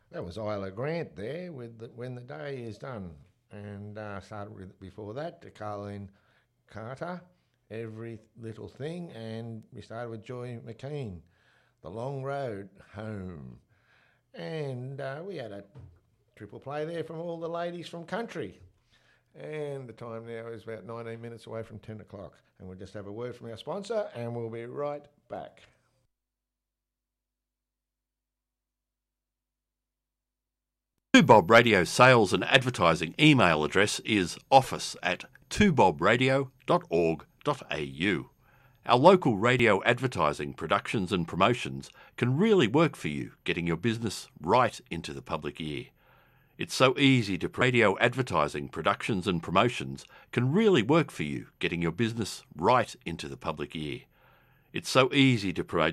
That was Isla Grant there When the Day Is Done. And started with, before that, to Carleen Carter, Every Little Thing. And we started with Joy McKean, The Long Road Home. And we had a triple play there from all the ladies from country. And the time now is about 19 minutes away from 10 o'clock. And we'll just have a word from our sponsor and we'll be right back. 2Bob Radio sales and advertising email address is office@twobobradio.org.au. Our local radio advertising, productions and promotions can really work for you, getting your business right into the public ear. It's so easy to radio advertising, productions and promotions can really work for you, getting your business right into the public ear. It's so easy to promote